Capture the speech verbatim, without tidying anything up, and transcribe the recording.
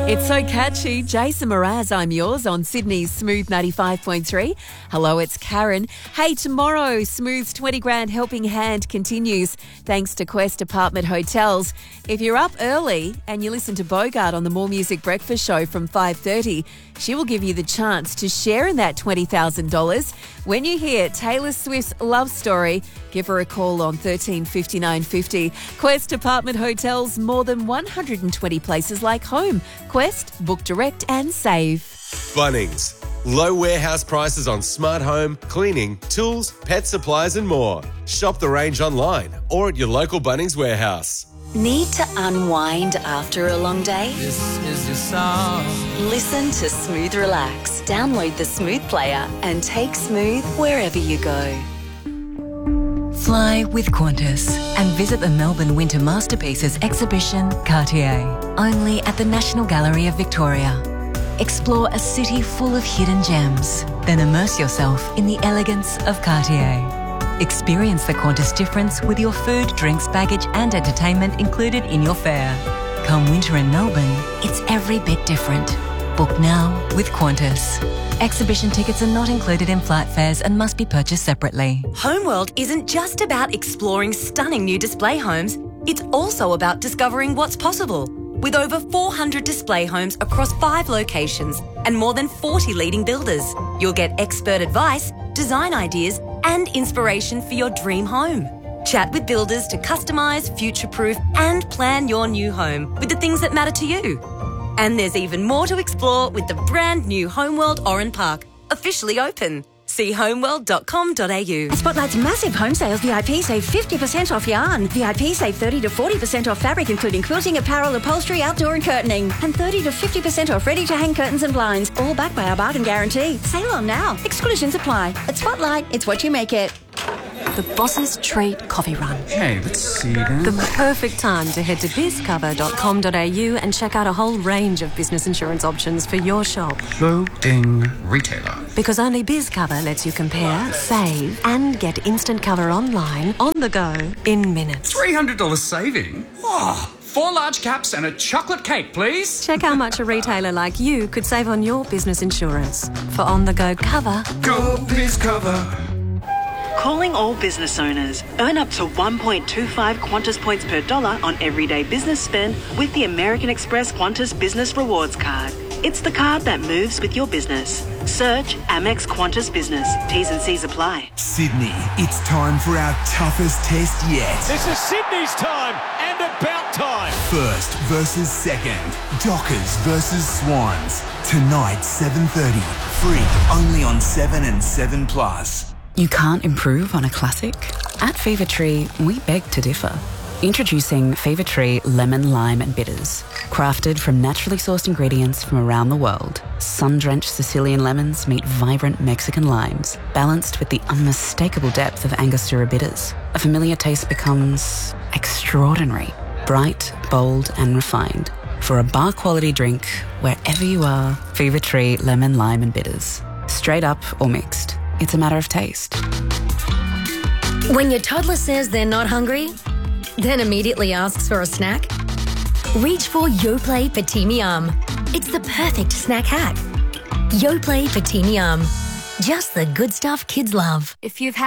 It's so catchy. Jason Mraz, I'm Yours on Sydney's Smooth ninety-five point three. Hello, it's Karen. Hey, tomorrow, Smooth's twenty grand helping hand continues thanks to Quest Apartment Hotels. If you're up early and you listen to Bogart on the More Music Breakfast Show from five thirty, she will give you the chance to share in that twenty thousand dollars. When you hear Taylor Swift's Love Story, give her a call on thirteen fifty-nine fifty. Quest Apartment Hotels, more than one hundred twenty places like home. Quest, book direct and save. Bunnings. Low warehouse prices on smart home, cleaning, tools, pet supplies and more. Shop the range online or at your local Bunnings warehouse. Need to unwind after a long day? This is your song. Listen to Smooth Relax. Download the Smooth player and take Smooth wherever you go. Fly with Qantas and visit the Melbourne Winter Masterpieces exhibition Cartier, only at the National Gallery of Victoria. Explore a city full of hidden gems, then immerse yourself in the elegance of Cartier. Experience the Qantas difference with your food, drinks, baggage and entertainment included in your fare. Come winter in Melbourne, it's every bit different. Book now with Qantas. Exhibition tickets are not included in flight fares and must be purchased separately. Homeworld isn't just about exploring stunning new display homes, it's also about discovering what's possible. With over four hundred display homes across five locations and more than forty leading builders, you'll get expert advice, design ideas and inspiration for your dream home. Chat with builders to customise, future-proof and plan your new home with the things that matter to you. And there's even more to explore with the brand new Homeworld Oran Park, officially open. See homeworld dot com dot a u. At Spotlight's massive home sales, V I P save fifty percent off yarn. V I P save thirty to forty percent off fabric, including quilting, apparel, upholstery, outdoor and curtaining. And thirty to fifty percent off ready-to-hang curtains and blinds, all backed by our bargain guarantee. Sale on now. Exclusions apply. At Spotlight, it's what you make it. The Boss's Treat Coffee Run. Okay, let's see then. The perfect time to head to biz cover dot com dot a u and check out a whole range of business insurance options for your shop. Loading retailer. Because only BizCover lets you compare, save, and get instant cover online, on the go, in minutes. three hundred dollars saving? Oh, four large caps and a chocolate cake, please. Check how much a retailer like you could save on your business insurance. For on-the-go cover, go BizCover. Calling all business owners. Earn up to one point two five Qantas points per dollar on everyday business spend with the American Express Qantas Business Rewards Card. It's the card that moves with your business. Search Amex Qantas Business. T's and C's apply. Sydney, it's time for our toughest test yet. This is Sydney's time and about time. First versus second. Dockers versus Swans. Tonight, seven thirty. Free only on seven and seven plus. You can't improve on a classic? At Fever Tree, we beg to differ. Introducing Fever Tree Lemon, Lime and Bitters. Crafted from naturally sourced ingredients from around the world, sun-drenched Sicilian lemons meet vibrant Mexican limes, balanced with the unmistakable depth of Angostura bitters. A familiar taste becomes extraordinary, bright, bold and refined. For a bar-quality drink, wherever you are, Fever Tree Lemon, Lime and Bitters. Straight up or mixed. It's a matter of taste. When your toddler says they're not hungry, then immediately asks for a snack, reach for Yoplait Fatimi Yum. It's the perfect snack hack. Yoplait Fatimi Yum. Just the good stuff kids love. If you've had